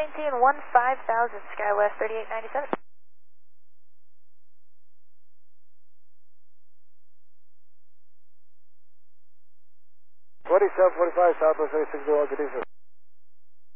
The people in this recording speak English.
maintain 15,000, SkyWest 3897. 2745, Southwest 3601, good evening.